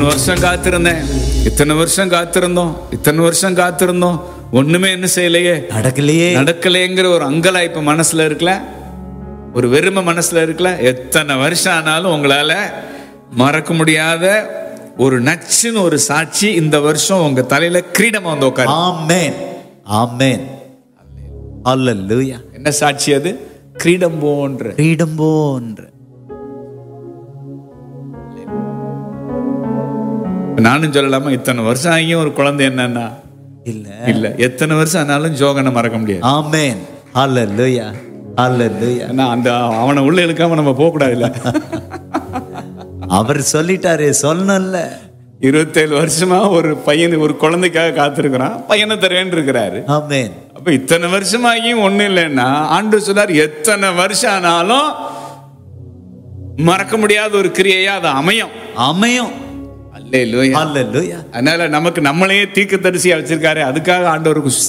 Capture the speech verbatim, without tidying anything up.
மூணு வருஷம் காத்திருந்தேன், இத்தனை வருஷம் காத்திருந்தோம், இத்தனை வருஷம் காத்திருந்தோம், ஒண்ணுமே என்ன செய்யலையே, நடக்கலையே நடக்கலைங்கிற ஒரு அங்கலாய்ப்பு மனசுல இருக்குல்ல, ஒரு வெறுமை மனசுல இருக்குல்ல. எத்தனை வருஷம் ஆனாலும் உங்களால மறக்க முடியாத ஒரு நச்சுன்னு ஒரு சாட்சி இந்த வருஷம் உங்க தலையில கிரீடமா வந்து உட்காரு. ஆமென் ஆமென் அல்லேலூயா. என்ன சாட்சி அது? கிரீடம் போன்ற. கிரீடம் போன்ற. நானும் சொல்லலாமா, இத்தனை வருஷம் ஆகியும் ஒரு குழந்தை என்னன்னா இல்ல இல்ல, எத்தனை வருஷம் ஆனாலும் ஜோகனை மறக்க முடியாது. ஆமென் அல்லேலூயா அல்லேலூயா. அந்த அவனை உள்ள இழுக்காம நம்ம போக கூடாது இல்ல. அவர் சொல்லிட்டாரு, சொல்லணும்ல. இருபத்தேழு வருஷமா ஒரு பையன் ஒரு குழந்தைக்காக காத்திருக்கிறான், பையனை தருவேன் இருக்கிறாரு. ஆமென். அப்ப இத்தனை வருஷமாகியும் ஒண்ணு இல்லைன்னா ஆண்டவர் சொன்னார், எத்தனை வருஷம் ஆனாலும் மறக்க முடியாத ஒரு கிரியையா அது அமையும் அமையும். அல்லேலூயா அல்லேலூயா. அதனால நமக்கு நம்மளையே தீர்க்கதரிசியா வச்சிருக்காரு. அதுக்காக ஆண்டவருக்கு